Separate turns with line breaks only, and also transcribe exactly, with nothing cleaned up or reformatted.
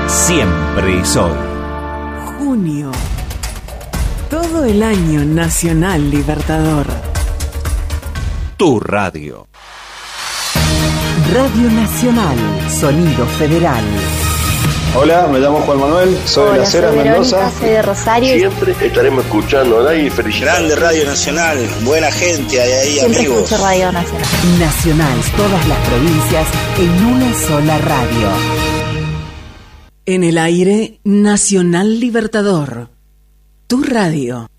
siempre es hoy.
Junio. Todo el año Nacional Libertador.
Tu radio.
Radio Nacional, Sonido Federal.
Hola, me llamo Juan Manuel, soy
Hola,
de Las Heras,
soy
Mendoza.
Verónica, soy de Rosario.
Siempre estaremos escuchando y felicidades.
Grande Radio Nacional, buena gente, hay ahí
Siempre
amigos.
escucho Radio Nacional.
Nacional, todas las provincias en una sola radio.
En el aire, Nacional Libertador. Tu radio.